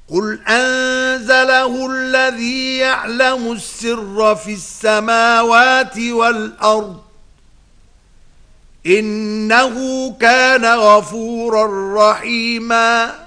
قل أنزله الذي يعلم السر في السماوات والأرض إنه كان غفورا رحيما